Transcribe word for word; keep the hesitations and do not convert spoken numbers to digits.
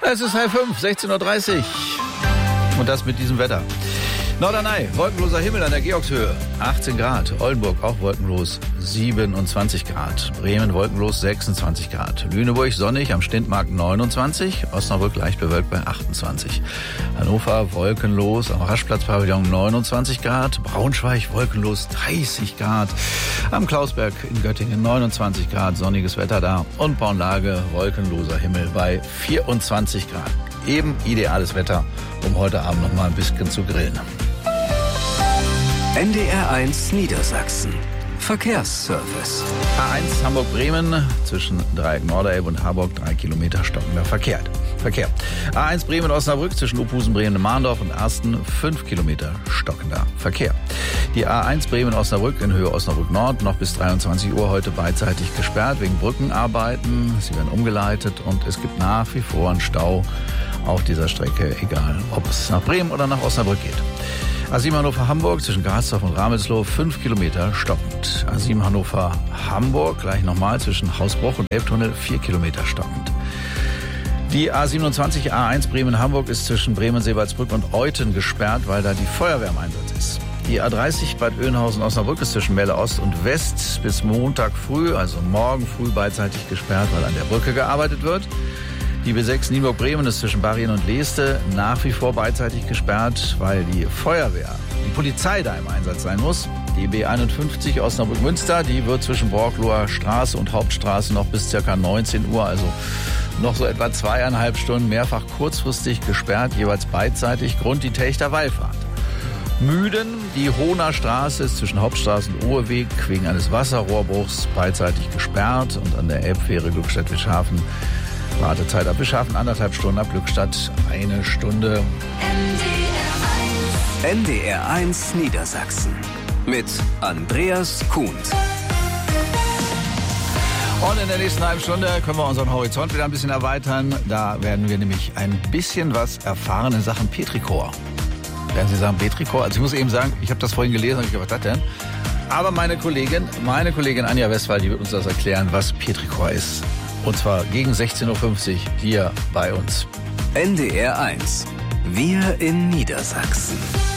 Es ist halb fünf, sechzehn Uhr dreißig. Und das mit diesem Wetter. Norderney, wolkenloser Himmel an der Georgshöhe, achtzehn Grad. Oldenburg auch wolkenlos, siebenundzwanzig Grad. Bremen wolkenlos, sechsundzwanzig Grad. Lüneburg sonnig, am Stintmark neunundzwanzig. Osnabrück leicht bewölkt bei achtundzwanzig. Hannover wolkenlos, am Raschplatz-Pavillon neunundzwanzig Grad. Braunschweig wolkenlos, dreißig Grad. Am Klausberg in Göttingen neunundzwanzig Grad, sonniges Wetter da. Und Bornlage, wolkenloser Himmel bei vierundzwanzig Grad. Eben ideales Wetter, um heute Abend noch mal ein bisschen zu grillen. N D R eins Niedersachsen. Verkehrsservice. A eins Hamburg-Bremen zwischen Dreieck Norderelbe und Harburg, drei Kilometer stockender Verkehr. Verkehr. A eins Bremen-Osnabrück zwischen Uphusen, Bremen, Mahndorf und Arsten, fünf Kilometer stockender Verkehr. Die A eins Bremen-Osnabrück in Höhe Osnabrück-Nord noch bis dreiundzwanzig Uhr heute beidseitig gesperrt wegen Brückenarbeiten. Sie werden umgeleitet und es gibt nach wie vor einen Stau auf dieser Strecke, egal ob es nach Bremen oder nach Osnabrück geht. A sieben Hannover-Hamburg zwischen Garsdorf und Ramelsloh, fünf Kilometer stockend. A sieben Hannover-Hamburg gleich nochmal zwischen Hausbruch und Elbtunnel, vier Kilometer stockend. Die A siebenundzwanzig A eins Bremen-Hamburg ist zwischen Bremen-Seewaldsbrück und Euthen gesperrt, weil da die Feuerwehr im Einsatz ist. Die A dreißig Bad Oeynhausen-Osnabrück ist zwischen Melle Ost und West bis Montag früh, also morgen früh beidseitig gesperrt, weil an der Brücke gearbeitet wird. Die B sechs Nienburg-Bremen ist zwischen Barrien und Leeste nach wie vor beidseitig gesperrt, weil die Feuerwehr, die Polizei da im Einsatz sein muss. Die B einundfünfzig Osnabrück-Münster, die wird zwischen Borgloher Straße und Hauptstraße noch bis ca. neunzehn Uhr, also noch so etwa zweieinhalb Stunden mehrfach kurzfristig gesperrt, jeweils beidseitig, Grund die Telchter Wallfahrt. Müden, die Hohner Straße ist zwischen Hauptstraße und Uhrweg wegen eines Wasserrohrbruchs beidseitig gesperrt und an der Elbfähre Glückstadt-Wischhafen Wartezeit ab Wischhafen anderthalb Stunden, ab Glückstadt eine Stunde. N D R eins Niedersachsen mit Andreas Kuhn. Und in der nächsten halben Stunde können wir unseren Horizont wieder ein bisschen erweitern. Da werden wir nämlich ein bisschen was erfahren in Sachen Petrichor. Werden Sie sagen Petrichor? Also ich muss eben sagen, ich habe das vorhin gelesen und ich gedacht, was ist das denn? Aber meine Kollegin, meine Kollegin Anja Westphal, die wird uns das erklären, was Petrichor ist. Und zwar gegen sechzehn Uhr fünfzig hier bei uns. N D R eins. Wir in Niedersachsen.